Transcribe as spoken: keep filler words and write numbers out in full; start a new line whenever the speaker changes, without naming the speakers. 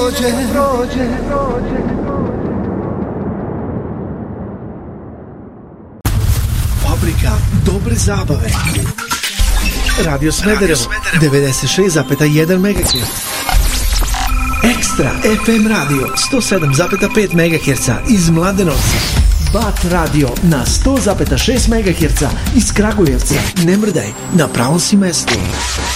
prođe, prođe. Fabrika dobre zabave. Radio Smederevo devedeset šest zarez jedan megaherca. Ekstra F M radio sto sedam zarez pet megaherca iz Mladenovca. Bat radio na sto zarez šest megaherca iz Kragujevca. Ne mrdaj, na pravom si mestu.